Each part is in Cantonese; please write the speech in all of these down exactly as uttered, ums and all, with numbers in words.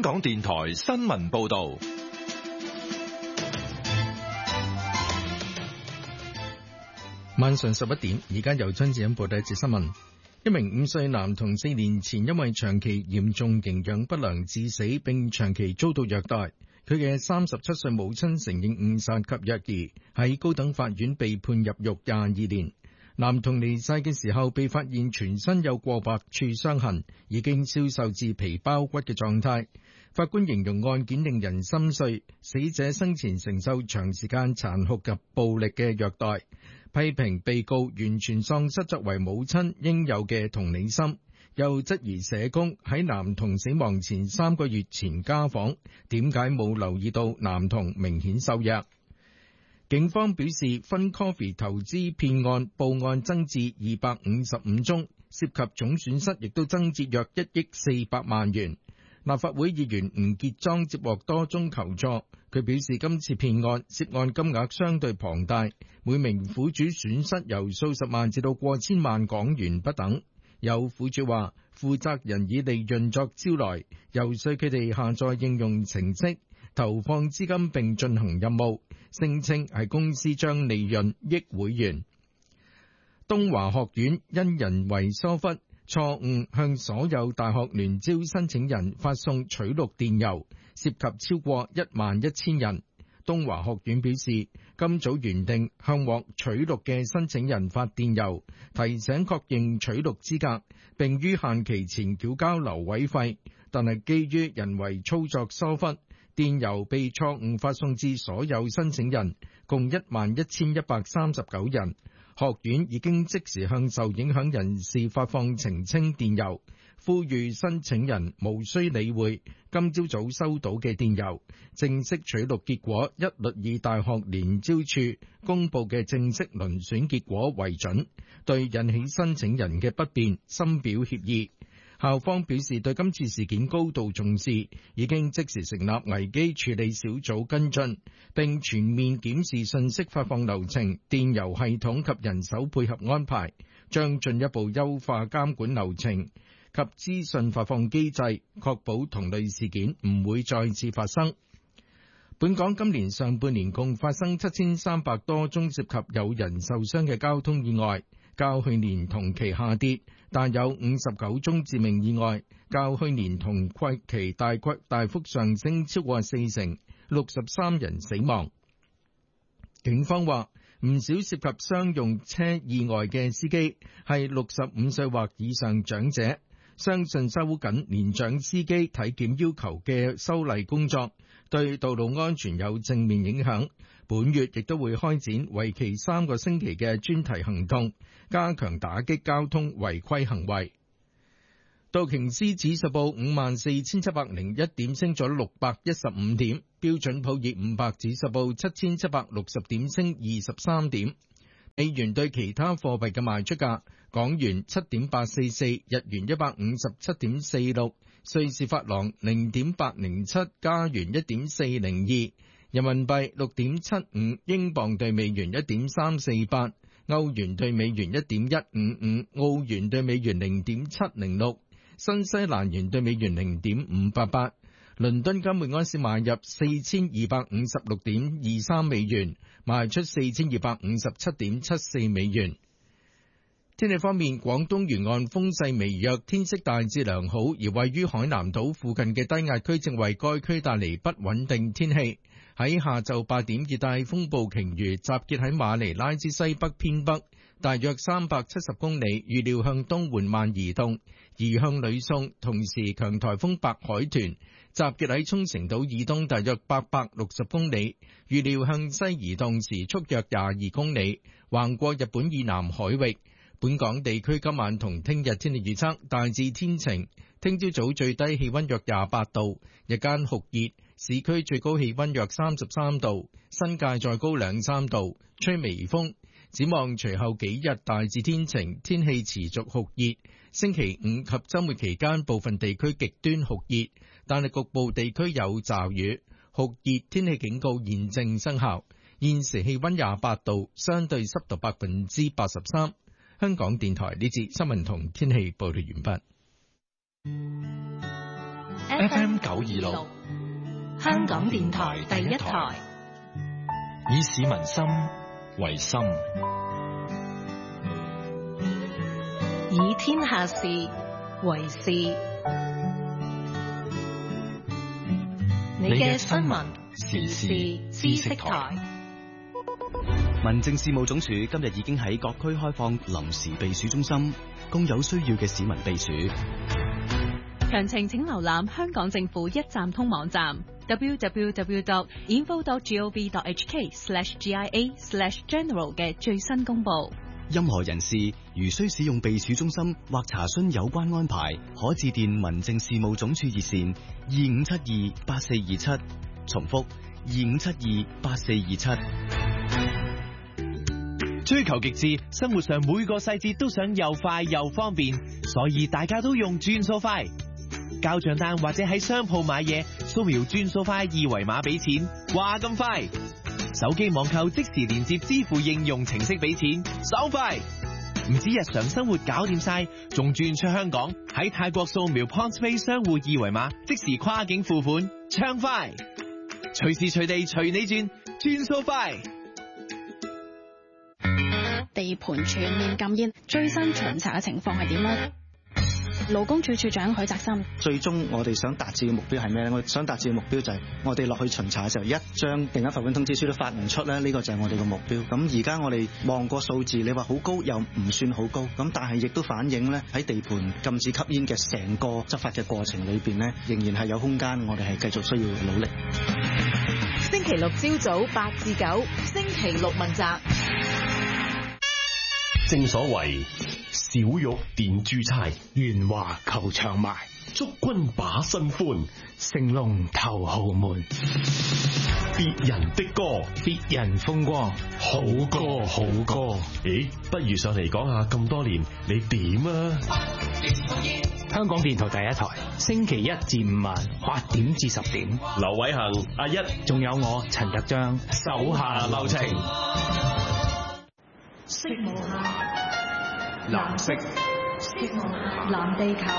港電台新聞報道。 晚上十一點，而家由張子欣報第一節新聞。一名五歲男童四年前因為長期嚴重營養不良致死，並長期遭到虐待。佢嘅三十七歲母親承認誤殺及虐兒，喺高等法院被判入獄廿二年。男童離世嘅時候被發現全身有過百處傷痕，已經消瘦至皮包骨嘅狀態。法官形容案件令人心碎，死者生前承受長時間殘酷及暴力嘅虐待，批評被告完全喪失作為母親應有嘅同理心，又質疑社工喺男童死亡前三個月前家訪，點解冇留意到男童明顯瘦弱。警方表示，Fun Coffee 投資騙案報案增至二百五十五宗，涉及總損失亦都增至約一億四百萬元。立法會議員吳傑莊接獲多宗求助，佢表示今次騙案涉案金額相對龐大，每名苦主損失由數十萬至到過千萬港元不等。有苦主話，負責人以利潤作招來，遊說佢哋下載應用程式，投放資金並進行任務，聲稱係公司將利潤益會員。東華學院因人為疏忽，錯誤向所有大學聯招申請人發送取錄電郵，涉及超過一萬一千人。東華學院表示，今早原定向獲取錄嘅申請人發電郵，提醒確認取錄資格，並於限期前繳交留位費，但係基於人為操作疏忽，電郵被錯誤發送至所有申請人，共一萬一千一百三十九人。學院已經即時向受影響人士發放澄清電郵，呼籲申請人無需理會今朝早收到嘅電郵。正式取錄結果一律以大學聯招處公佈嘅正式遴選結果為準，對引起申請人嘅不便深表歉意。校方表示對今次事件高度重視，已經即時成立危機處理小組跟進，並全面檢視信息發放流程、電郵系統及人手配合安排，將進一步優化監管流程及資訊發放機制，確保同類事件唔會再次發生。本港今年上半年共發生七千三百多宗涉及有人受傷嘅交通意外，較去年同期下跌，但有五十九宗致命意外，較去年同期大幅大幅上升超過四成，六十三人死亡。警方話，唔少涉及商用車意外嘅司機係六十五歲或以上長者，相信收緊年長司機體檢要求嘅修例工作，對道路安全有正面影響。本月亦都會開展為期三個星期嘅專題行動，加強打擊交通違規行為。道瓊斯指數報五萬四千七百零一點，升咗六百一十五點。標準普爾五百指數報七千七百六十點，升二十三點。美元對其他貨幣嘅賣出價：港元七點八四四，日元一百五十七點四六，瑞士法郎零點八零七，加元一點四零二，人民幣六點七五，英鎊對美元一點三四八，歐元對美元一點一五五，澳元對美元零點七零六，新西蘭元對美元零點五八八。倫敦金每安士買入四千二百五十六點二三美元，賣出四千二百五十七點七四美元。天氣方面，廣東沿岸風勢微弱，天色大致良好，而位於海南島附近嘅低壓區正為該區帶嚟不穩定天氣。喺下晝八點，熱帶風暴鯨魚集結喺馬尼拉之西北偏北，大約三百七十公里，預料向東緩慢移動，移向呂宋。同時，強颱風白海豚集結喺沖繩島以東大約八百六十公里，預料向西移動，時速約廿二公里，橫過日本以南海域。本港地區今晚同聽日天氣預測大致天晴，聽朝早最低氣溫約廿八度，日間酷熱，市區最高氣溫約三十三度，新界再高兩三度，吹微風。展望隨後幾日大致天晴，天氣持續酷熱。星期五及周末期間部分地區極端酷熱，但係局部地區有驟雨。酷熱天氣警告現正生效。現時氣溫廿八度，相對濕度百分之八十三。香港電台呢節新聞同天氣報道完畢。 F M 九二六， 香港電台第一台， 以市民心為心， 以天下事為事。你嘅新聞時事知識台。 民政事務總署今日已經喺各區開放臨時避暑中心，供有需要嘅市民避暑。 詳情請瀏覽香港政府一站通網站 double-u double-u double-u dot info dot gov dot h k slash g i a slash general 嘅最新公佈。 任何人士如需使用避暑中心或查詢有關安排，可致電民政事務總署熱線二五七二八四二七，重複二五七二八四二七。 追求極致，生活上每個細節都想又快又方便，所以大家都用轉數快。交賬單或者喺商鋪買嘢，掃描轉數快二維碼俾錢，話咁快。手機網購即時連接支付應用程式俾錢，爽快。唔止日常生活搞掂晒，仲轉出香港，喺泰國掃描 PointsPay 商戶二維碼，即時跨境付款，暢快。隨時隨地隨你轉，轉數快。 地盤全面禁煙，最新巡查嘅情況係點呢？勞工處處長許澤森， 最終我哋想達至嘅目標係咩咧？我想達至嘅目標就係我哋落去巡查嘅時候，一張定額罰款通知書都發唔出咧，呢個就係我哋嘅目標。咁而家我哋望個數字，你話好高又唔算好高，咁但係亦都反映咧喺地盤禁止吸煙嘅成個執法嘅過程裏邊咧，仍然係有空間，我哋係繼續需要努力。 星期六朝早八至九，星期六問責。 正所謂小玉電珠釵，圓華求長埋，祝君把新歡，成龍頭豪門。別人的歌，別人風光，好歌好歌。咦，不如上嚟講下咁多年你點啊？ 香港電台第一台，星期一至五晚八點至十點。 劉偉恒、阿一， 仲有我陳日章，手下留情。 色無限， 藍色， 色無限，藍地球。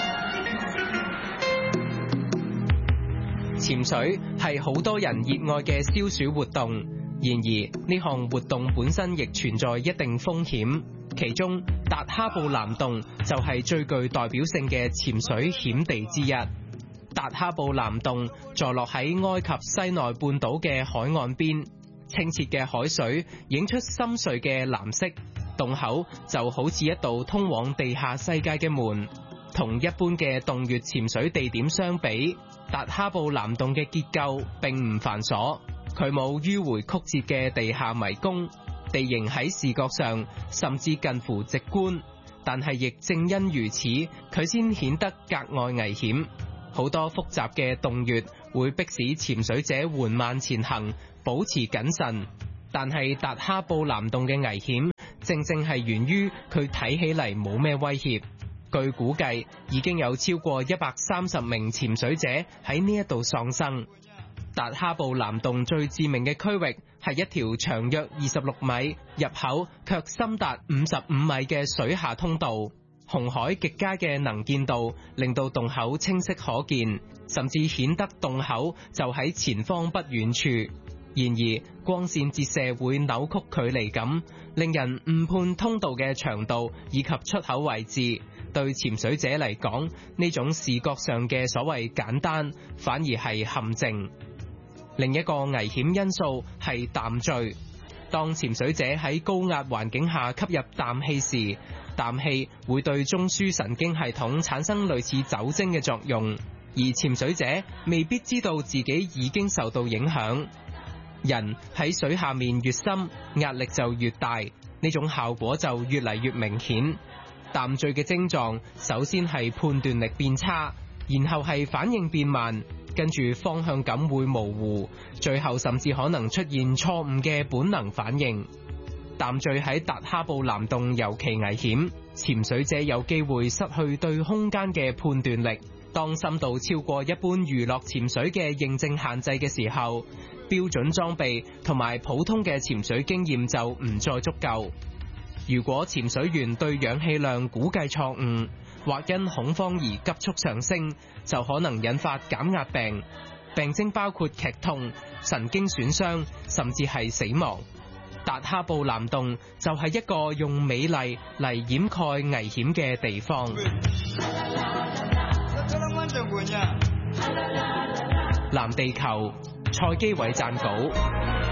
潛水係好多人熱愛嘅消暑活動，然而呢項活動本身亦存在一定風險。其中達哈布藍洞就係最具代表性嘅潛水險地之一。達哈布藍洞坐落喺埃及西奈半島嘅海岸邊。清澈嘅海水映出深邃嘅藍色，洞口就好似一道通往地下世界嘅門。同一般嘅洞穴潛水地點相比，達哈布藍洞嘅結構並唔繁瑣，佢冇迂迴曲折嘅地下迷宮，地形喺視覺上甚至近乎直觀，但係亦正因如此，佢先顯得格外危險。好多複雜嘅洞穴會迫使潛水者緩慢前行，保持謹慎，但係達哈布藍洞嘅危險正正係源於佢睇起嚟冇咩威脅。據估計，已經有超過一百三十名潛水者喺呢一度喪生。達哈布藍洞最致命嘅區域係一條長約二十六米、入口卻深達五十五米嘅水下通道。紅海極佳嘅能見度令到洞口清晰可見，甚至顯得洞口就喺前方不遠處。然而，光線折射會扭曲距離感，令人誤判通道嘅長度以及出口位置。對潛水者嚟講，呢種視覺上嘅所謂簡單，反而係陷阱。另一個危險因素係氮醉。當潛水者喺高壓環境下吸入氮氣時，氮氣會對中樞神經系統產生類似酒精嘅作用，而潛水者未必知道自己已經受到影響。人喺水下面越深，壓力就越大，呢種效果就越嚟越明顯。氮醉嘅症狀首先係判斷力變差，然後係反應變慢，跟住方向感會模糊，最後甚至可能出現錯誤嘅本能反應。氮醉喺達哈布藍洞尤其危險，潛水者有機會失去對空間嘅判斷力。當深度超過一般娛樂潛水嘅認證限制嘅時候，標準裝備同埋普通嘅潛水經驗就唔再足夠。如果潛水員對氧氣量估計錯誤， 或因恐慌而急速上升，就可能引發減壓病。病徵包括劇痛、神經損傷，甚至係死亡。達哈布藍洞就係一個用美麗嚟掩蓋危險嘅地方。藍地球，蔡基偉撰稿。